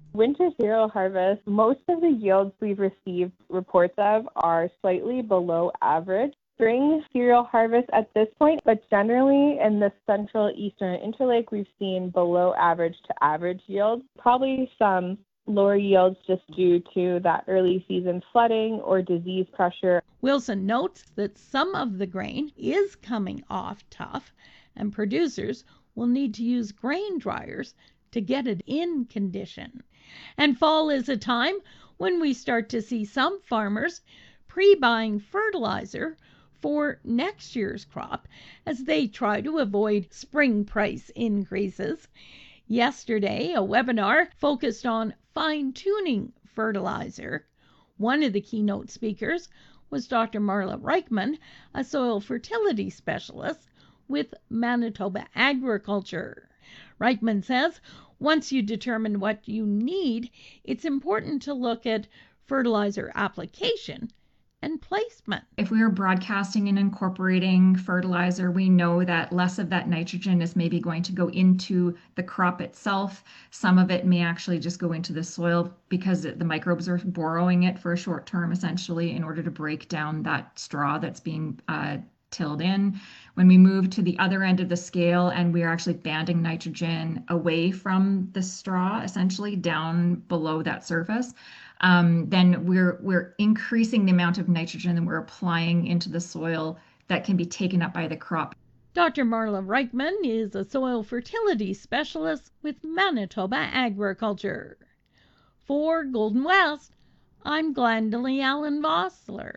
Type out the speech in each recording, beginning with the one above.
Winter cereal harvest, most of the yields we've received reports of are slightly below average. Spring cereal harvest at this point, but generally in the central eastern interlake, we've seen below average to average yields. Probably some lower yields just due to that early season flooding or disease pressure. Wilson notes that some of the grain is coming off tough, and producers will need to use grain dryers to get it in condition. And fall is a time when we start to see some farmers pre-buying fertilizer for next year's crop as they try to avoid spring price increases. Yesterday, a webinar focused on fine-tuning fertilizer. One of the keynote speakers was Dr. Marla Reichman, a soil fertility specialist with Manitoba Agriculture. Reichman says once you determine what you need, it's important to look at fertilizer application and placement. If we are broadcasting and incorporating fertilizer, we know that less of that nitrogen is maybe going to go into the crop itself. Some of it may actually just go into the soil because the microbes are borrowing it for a short term, essentially, in order to break down that straw that's being tilled in. When we move to the other end of the scale and we are actually banding nitrogen away from the straw, essentially down below that surface, then we're increasing the amount of nitrogen that we're applying into the soil that can be taken up by the crop. Dr. Marla Reichman is a soil fertility specialist with Manitoba Agriculture. For Golden West, I'm Glendalee Allen Vossler.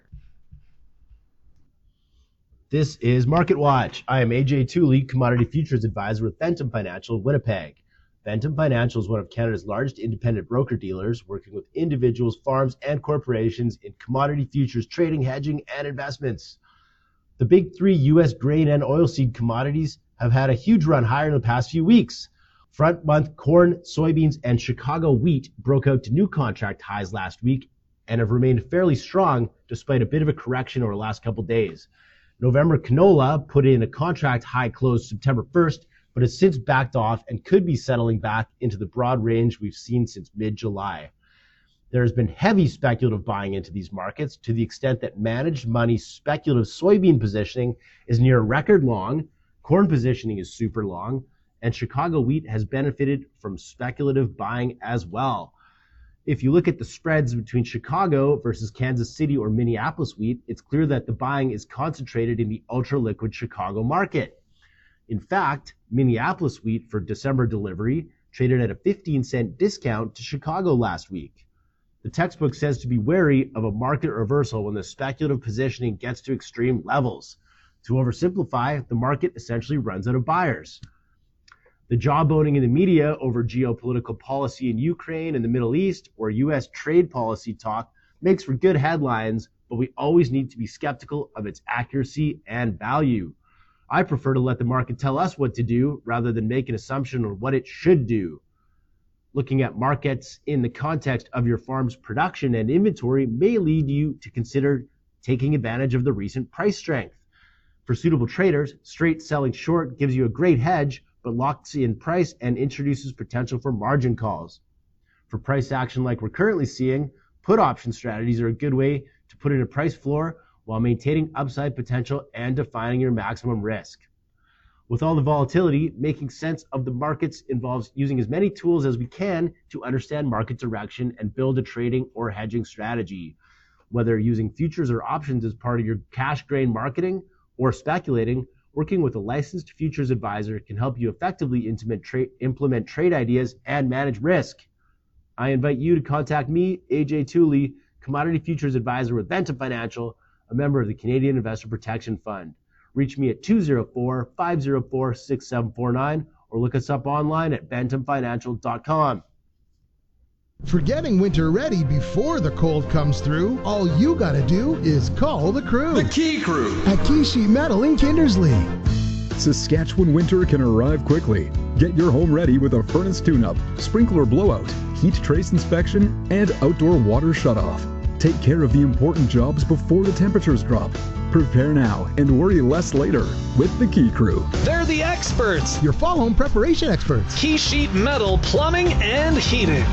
This is Market Watch. I am AJ Tooley, Commodity Futures Advisor with Ventum Financial in Winnipeg. Ventum Financial is one of Canada's largest independent broker-dealers, working with individuals, farms, and corporations in commodity futures trading, hedging, and investments. The big three U.S. grain and oilseed commodities have had a huge run higher in the past few weeks. Front-month corn, soybeans, and Chicago wheat broke out to new contract highs last week and have remained fairly strong despite a bit of a correction over the last couple days. November canola put in a contract high close September 1st, but has since backed off and could be settling back into the broad range we've seen since mid-July. There has been heavy speculative buying into these markets to the extent that managed money speculative soybean positioning is near record long, corn positioning is super long, and Chicago wheat has benefited from speculative buying as well. If you look at the spreads between Chicago versus Kansas City or Minneapolis wheat, it's clear that the buying is concentrated in the ultra-liquid Chicago market. In fact, Minneapolis wheat for December delivery traded at a 15-cent discount to Chicago last week. The textbook says to be wary of a market reversal when the speculative positioning gets to extreme levels. To oversimplify, the market essentially runs out of buyers. The jawboning in the media over geopolitical policy in Ukraine and the Middle East or U.S. trade policy talk makes for good headlines, but we always need to be skeptical of its accuracy and value. I prefer to let the market tell us what to do rather than make an assumption on what it should do. Looking at markets in the context of your farm's production and inventory may lead you to consider taking advantage of the recent price strength. For suitable traders, straight selling short gives you a great hedge, but locks in price and introduces potential for margin calls. For price action like we're currently seeing, put option strategies are a good way to put in a price floor while maintaining upside potential and defining your maximum risk. With all the volatility, making sense of the markets involves using as many tools as we can to understand market direction and build a trading or hedging strategy. Whether using futures or options as part of your cash grain marketing or speculating, working with a licensed futures advisor can help you effectively implement trade ideas and manage risk. I invite you to contact me, AJ Tooley, Commodity Futures Advisor with Ventum Financial, a member of the Canadian Investor Protection Fund. Reach me at 204-504-6749 or look us up online at bentumfinancial.com. For getting winter ready before the cold comes through, all you gotta do is call the crew. The Key Crew at Key Sheet Metal in Kindersley. Saskatchewan winter can arrive quickly. Get your home ready with a furnace tune-up, sprinkler blowout, heat trace inspection, and outdoor water shutoff. Take care of the important jobs before the temperatures drop. Prepare now and worry less later with the Key Crew. They're the experts. Your fall home preparation experts. Key Sheet Metal Plumbing and Heating.